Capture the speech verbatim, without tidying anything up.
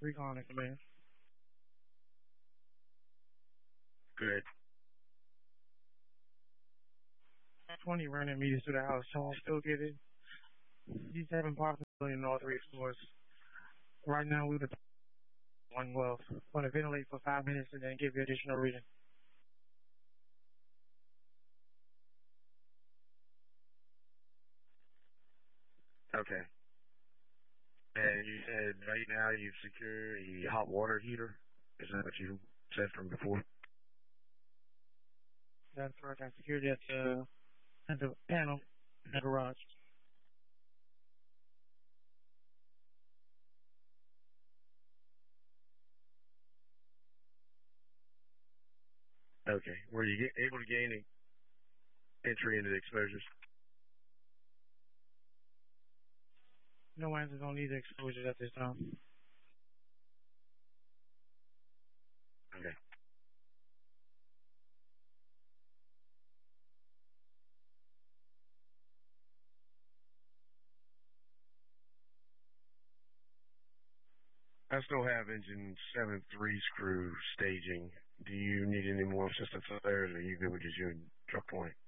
Recon it, man. Good. twenty running meters to the house. Trying to still get it. He's having possibility in all three floors. Right now, we're the one glove. Want to ventilate for five minutes and then give you additional reading. Okay. And you said right now you've secured a hot water heater. Is that what you said from before? That's correct. I secured it at the, at the panel in the garage. Okay. Were you get, able to gain entry into the exposures? No answers on these exposures at this time. Okay. I still have engine seven three screw staging. Do you need any more assistance up there, or are you good with just your truck point?